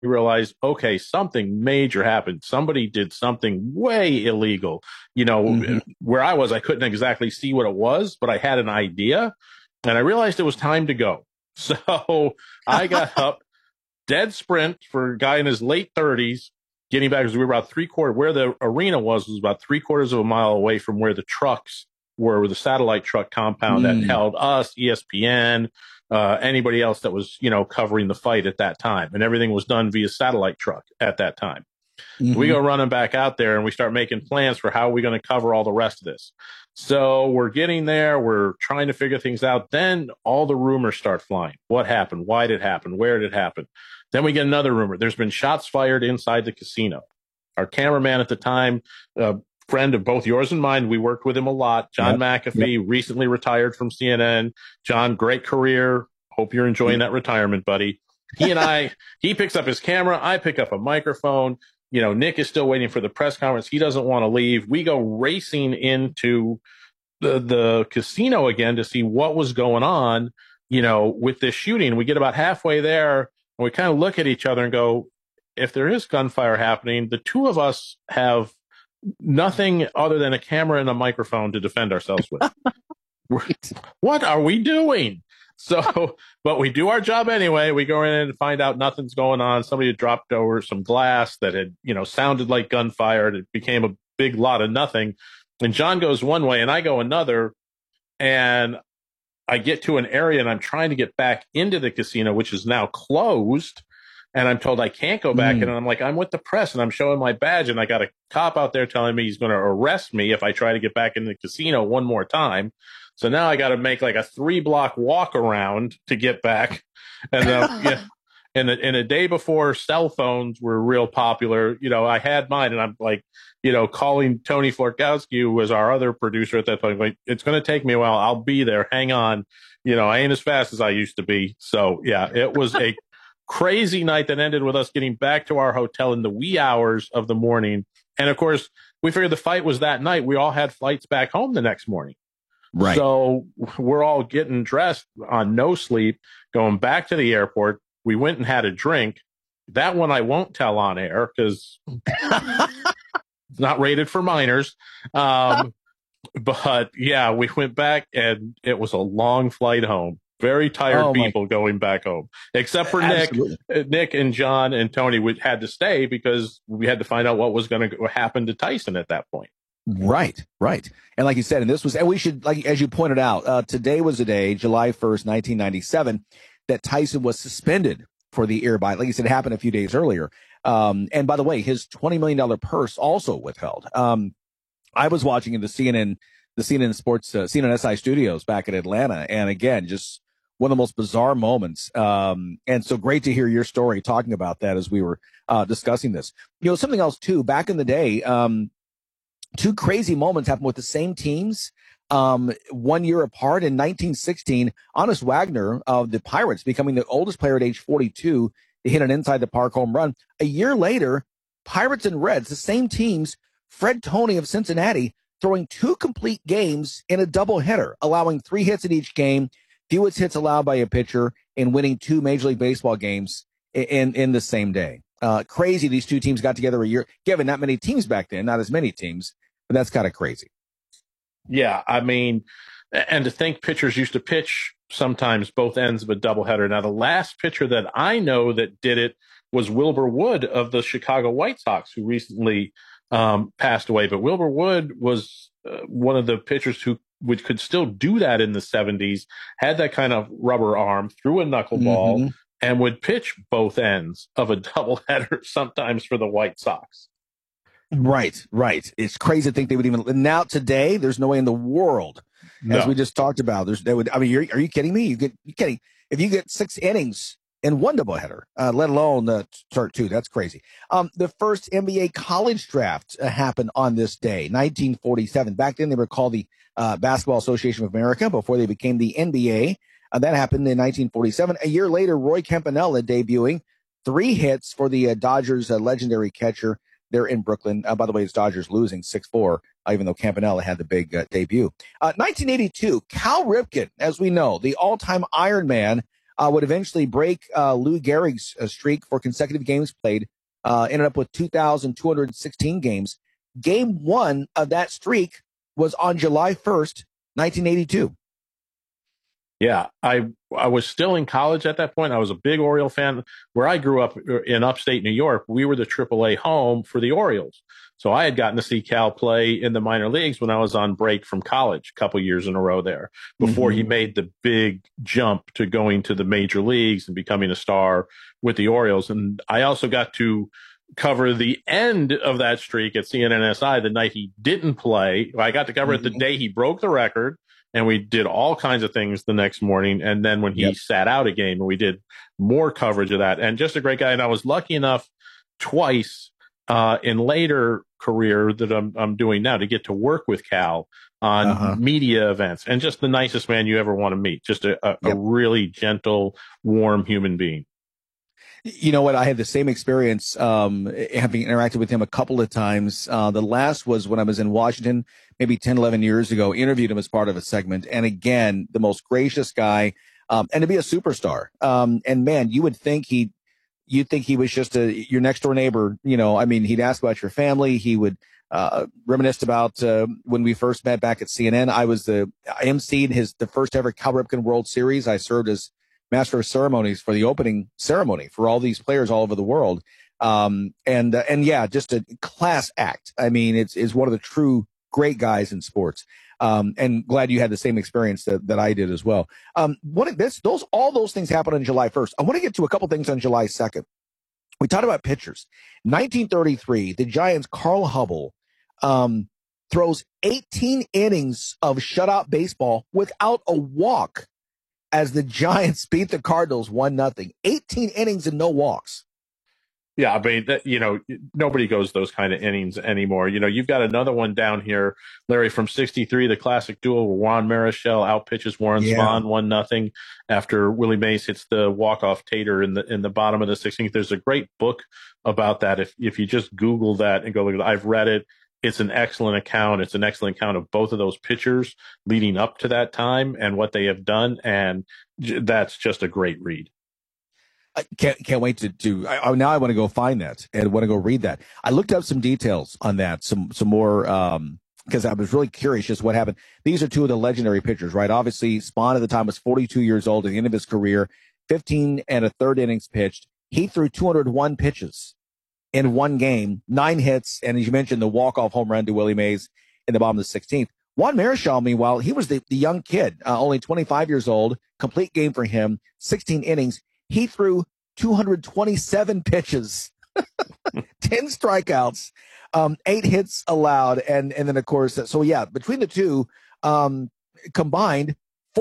you realize, okay, something major happened. Somebody did something way illegal. Where I was, I couldn't exactly see what it was, but I had an idea, and I realized it was time to go. So I got up, dead sprint for a guy in his late 30s, getting back, because we were about where the arena was about 3/4 of a mile away from where the trucks were the satellite truck compound that held us, ESPN, anybody else that was, covering the fight at that time. And everything was done via satellite truck at that time. We go running back out there and we start making plans for how we're going to cover all the rest of this. So we're getting there. We're trying to figure things out. Then all the rumors start flying. What happened? Why did it happen? Where did it happen? Then we get another rumor. There's been shots fired inside the casino. Our cameraman at the time, friend of both yours and mine, we worked with him a lot. John McAfee, recently retired from CNN. John, great career. Hope you're enjoying that retirement, buddy. He picks up his camera. I pick up a microphone. Nick is still waiting for the press conference. He doesn't want to leave. We go racing into the casino again to see what was going on, with this shooting. We get about halfway there and we kind of look at each other and go, if there is gunfire happening, the two of us have nothing other than a camera and a microphone to defend ourselves with. What are we doing? So, but we do our job anyway. We go in and find out nothing's going on. Somebody had dropped over some glass that had, sounded like gunfire. It became a big lot of nothing. And John goes one way and I go another. And I get to an area and I'm trying to get back into the casino, which is now closed. And I'm told I can't go back. And I'm like, I'm with the press and I'm showing my badge. And I got a cop out there telling me he's going to arrest me if I try to get back into the casino one more time. So now I got to make like a 3-block walk around to get back. And in a day before cell phones were real popular, I had mine and I'm like, calling Tony Florkowski, who was our other producer at that point, like, it's going to take me a while. I'll be there. Hang on. I ain't as fast as I used to be. So yeah, it was a crazy night that ended with us getting back to our hotel in the wee hours of the morning. And of course, we figured the fight was that night. We all had flights back home the next morning. Right. So we're all getting dressed on no sleep, going back to the airport. We went and had a drink. That one I won't tell on air because it's not rated for minors. But yeah, we went back and it was a long flight home. Very tired people going back home, except for Nick and John and Tony. We had to stay because we had to find out what was going to happen to Tyson at that point. Right. And like you said, and we should, like, as you pointed out, today was the day, July 1st, 1997, that Tyson was suspended for the ear bite. Like you said, it happened a few days earlier. And by the way, his $20 million purse also withheld. I was watching in the CNN Sports, CNN SI studios back in Atlanta. And again, just one of the most bizarre moments. And so great to hear your story talking about that as we were discussing this. Something else too, back in the day, two crazy moments happened with the same teams 1 year apart. In 1916, Honus Wagner of the Pirates becoming the oldest player at age 42 to hit an inside the park home run. A year later, Pirates and Reds, the same teams, Fred Toney of Cincinnati throwing 2 complete games in a doubleheader, allowing 3 hits in each game, fewest hits allowed by a pitcher, and winning 2 Major League Baseball games in the same day. Crazy. These two teams got together a year, given not many teams back then, not as many teams, but that's kind of crazy. Yeah. I mean, and to think pitchers used to pitch sometimes both ends of a doubleheader. Now, the last pitcher that I know that did it was Wilbur Wood of the Chicago White Sox, who recently passed away. But Wilbur Wood was one of the pitchers who could still do that in the 70s, had that kind of rubber arm, threw a knuckleball, and would pitch both ends of a doubleheader sometimes for the White Sox. Right. It's crazy to think they would even. Now today, there's no way in the world, as we just talked about. Are you kidding me? You're kidding. If you get 6 innings in one doubleheader, let alone start 2, that's crazy. The first NBA college draft happened on this day, 1947. Back then, they were called the Basketball Association of America before they became the NBA. That happened in 1947. A year later, Roy Campanella debuting, 3 hits for the Dodgers legendary catcher. They're in Brooklyn. By the way, it's Dodgers losing 6-4, even though Campanella had the big debut. 1982, Cal Ripken, as we know, the all-time Iron Man, would eventually break Lou Gehrig's streak for consecutive games played. Ended up with 2,216 games. Game one of that streak was on July 1st, 1982. Yeah, I was still in college at that point. I was a big Oriole fan. Where I grew up in upstate New York, we were the AAA home for the Orioles. So I had gotten to see Cal play in the minor leagues when I was on break from college, a couple years in a row there, before he made the big jump to going to the major leagues and becoming a star with the Orioles. And I also got to cover the end of that streak at CNNSI the night he didn't play. I got to cover it the day he broke the record. And we did all kinds of things the next morning. And then when he sat out a game, we did more coverage of that. And just a great guy. And I was lucky enough twice in later career that I'm doing now to get to work with Cal on media events. And just the nicest man you ever want to meet. Just a really gentle, warm human being. You know what? I had the same experience, having interacted with him a couple of times. The last was when I was in Washington, maybe 10, 11 years ago, interviewed him as part of a segment. And again, the most gracious guy, and to be a superstar. And man, you'd think he was just your next door neighbor. You know, I mean, he'd ask about your family. He would, reminisce about, when we first met back at CNN. I emceed the first ever Cal Ripken World Series. I served as Master of Ceremonies for the opening ceremony for all these players all over the world. And yeah, just a class act. I mean, it's one of the true great guys in sports. And glad you had the same experience that I did as well. All those things happened on July 1st. I want to get to a couple things on July 2nd. We talked about pitchers. 1933, the Giants' Carl Hubbell, throws 18 innings of shutout baseball without a walk, as the Giants beat the Cardinals 1-0. 18 innings and no walks. Yeah, I mean, nobody goes those kind of innings anymore. You've got another one down here, Larry, from 63, the classic duel where Juan Marichal outpitches Warren Spahn 1-0 after Willie Mays hits the walk-off tater in the bottom of the 16th. There's a great book about that. If you just Google that and go look at it, I've read it. It's an excellent account. It's an excellent account of both of those pitchers leading up to that time and what they have done. And that's just a great read. I can't wait to now I want to go find that and want to go read that. I looked up some details on that, some more, because I was really curious just what happened. These are two of the legendary pitchers, right? Obviously, Spahn at the time was 42 years old at the end of his career, 15 and a third innings pitched. He threw 201 pitches in one game, 9 hits, and as you mentioned, the walk-off home run to Willie Mays in the bottom of the 16th. Juan Marichal, meanwhile, he was the young kid, only 25 years old, complete game for him, 16 innings. He threw 227 pitches, 10 strikeouts, 8 hits allowed, and then, of course, so yeah, between the two, combined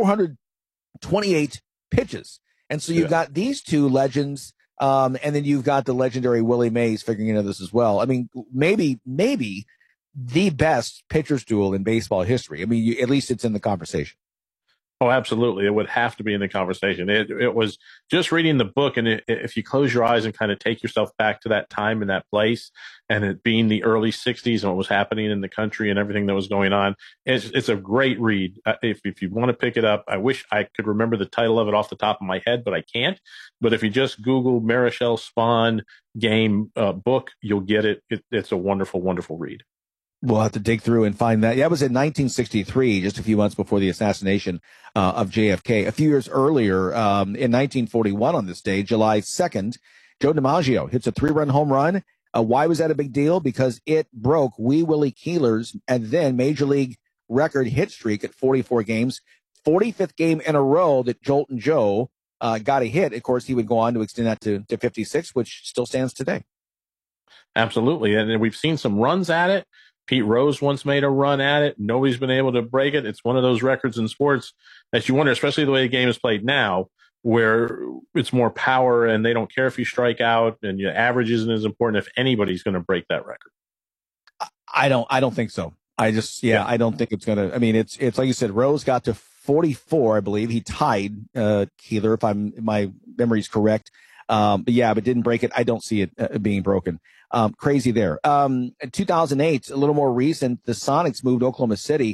428 pitches. And so you've got these two legends, and then you've got the legendary Willie Mays figuring into this as well. I mean, maybe the best pitchers duel in baseball history. I mean, at least it's in the conversation. Oh, absolutely. It would have to be in the conversation. It was just reading the book. And if you close your eyes and kind of take yourself back to that time and that place, and it being the early 60s and what was happening in the country and everything that was going on, it's a great read. If you want to pick it up, I wish I could remember the title of it off the top of my head, but I can't. But if you just Google Marichal Spahn game book, you'll get it. It's a wonderful, wonderful read. We'll have to dig through and find that. Yeah, it was in 1963, just a few months before the assassination of JFK. A few years earlier, in 1941 on this day, July 2nd, Joe DiMaggio hits a 3-run home run. Why was that a big deal? Because it broke Wee Willie Keeler's and then Major League record hit streak at 44 games. 45th game in a row that Joltin' Joe got a hit. Of course, he would go on to extend that to 56, which still stands today. Absolutely. And we've seen some runs at it. Pete Rose once made a run at it. Nobody's been able to break it. It's one of those records in sports that you wonder, especially the way the game is played now, where it's more power and they don't care if you strike out and your average isn't as important if anybody's going to break that record. I don't think so. I don't think it's going to, I mean, it's like you said, Rose got to 44, I believe. He tied, Keeler, if my memory's correct. But didn't break it. I don't see it being broken. Crazy there. In 2008, a little more recent, the Sonics moved Oklahoma City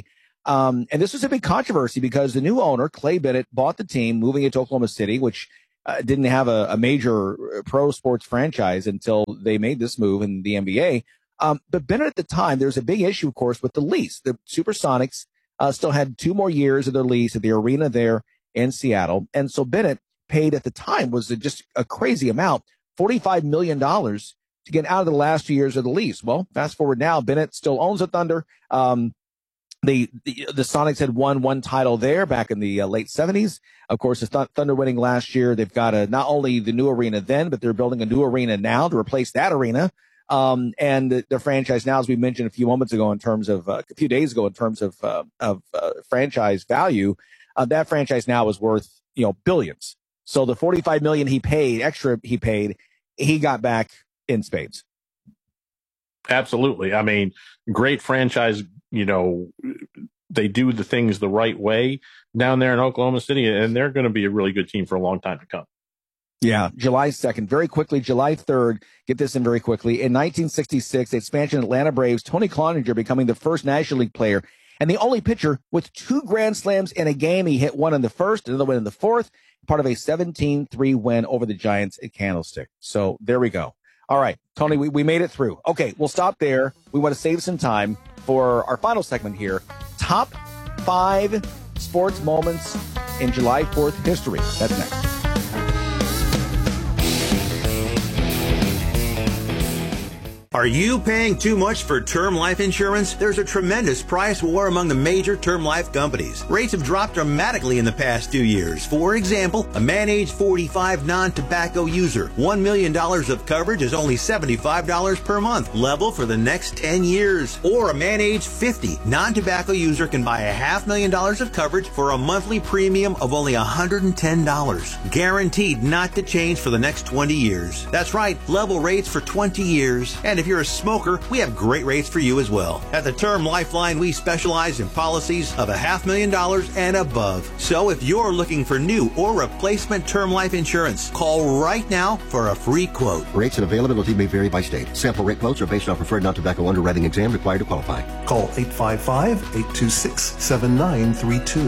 And this was a big controversy because the new owner, Clay Bennett, bought the team, moving it to Oklahoma City, which didn't have a major pro sports franchise until they made this move in the NBA. But Bennett at the time, there was a big issue, of course, with the lease. The Supersonics still had 2 more years of their lease at the arena there in Seattle. And so Bennett paid at the time was just a crazy amount, $45 million to get out of the last 2 years of the lease. Well, fast forward now, Bennett still owns the Thunder. The Sonics had won one title there back in the late 70s. Of course, the Thunder winning last year. They've got not only the new arena then, but they're building a new arena now to replace that arena. And the franchise now, as we mentioned a few moments ago, in terms of a few days ago, in terms of franchise value, that franchise now is worth billions. So the $45 million he paid, he got back in spades. Absolutely. I mean, great franchise. They do the things the right way down there in Oklahoma City, and they're going to be a really good team for a long time to come. Yeah, July 2nd. Very quickly, July 3rd, get this in very quickly. In 1966, the expansion Atlanta Braves, Tony Cloninger becoming the first National League player and the only pitcher with 2 grand slams in a game. He hit one in the first, another one in the fourth, part of a 17-3 win over the Giants at Candlestick. So there we go. All right, Tony, we made it through. Okay, we'll stop there. We want to save some time for our final segment here. Top 5 sports moments in July 4th history. That's next. Are you paying too much for term life insurance? There's a tremendous price war among the major term life companies. Rates have dropped dramatically in the past 2 years. For example, a man age 45 non-tobacco user, $1 million of coverage is only $75 per month, level for the next 10 years. Or a man age 50 non-tobacco user can buy $500,000 of coverage for a monthly premium of only $110. Guaranteed not to change for the next 20 years. That's right, level rates for 20 years. And if you're a smoker, we have great rates for you as well. At the Term Lifeline, we specialize in policies of $500,000 and above. So if you're looking for new or replacement term life insurance, call right now for a free quote. Rates and availability may vary by state. Sample rate quotes are based on preferred non-tobacco underwriting exam required to qualify. Call 855-826-7932.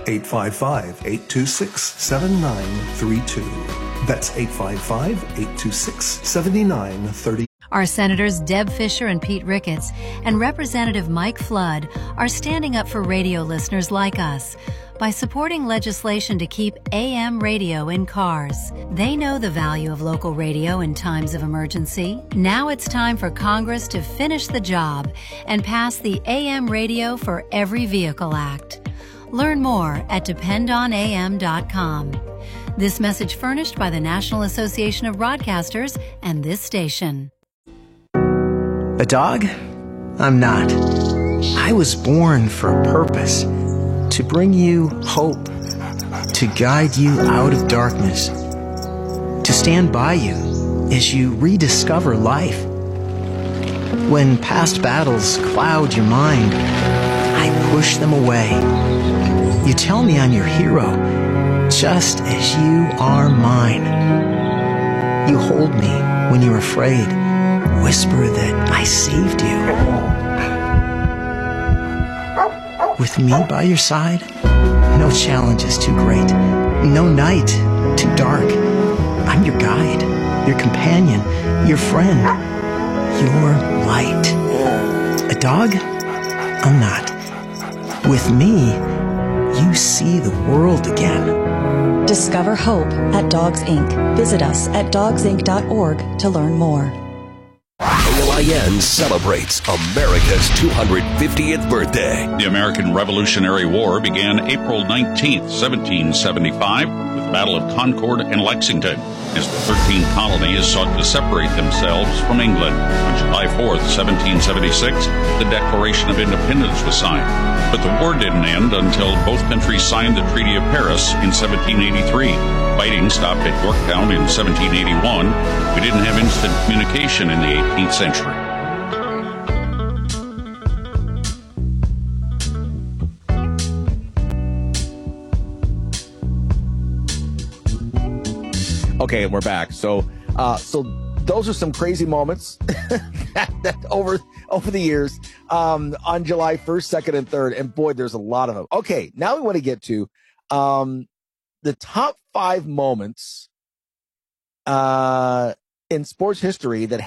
855-826-7932. That's 855-826-7932. Our Senators Deb Fischer and Pete Ricketts and Representative Mike Flood are standing up for radio listeners like us by supporting legislation to keep AM radio in cars. They know the value of local radio in times of emergency. Now it's time for Congress to finish the job and pass the AM Radio for Every Vehicle Act. Learn more at dependonam.com. This message furnished by the National Association of Broadcasters and this station. A dog? I'm not. I was born for a purpose. To bring you hope. To guide you out of darkness. To stand by you as you rediscover life. When past battles cloud your mind, I push them away. You tell me I'm your hero, just as you are mine. You hold me when you're afraid. Whisper that I saved you. With me by your side, no challenge is too great, no night too dark. I'm your guide, your companion, your friend, your light. A dog? I'm not. With me, you see the world again. Discover hope at Dogs Inc. Visit us at dogsinc.org to learn more. ALIN celebrates America's 250th birthday. The American Revolutionary War began April 19th, 1775, with the Battle of Concord and Lexington, as the 13 colonies sought to separate themselves from England. On July 4th, 1776, the Declaration of Independence was signed. But the war didn't end until both countries signed the Treaty of Paris in 1783. Fighting stopped at Yorktown in 1781. We didn't have instant communication in the 18th century. Okay, and we're back. So those are some crazy moments that over the years on July 1st, 2nd, and 3rd. And boy, there's a lot of them. Okay, now we want to get to the top 5 moments in sports history that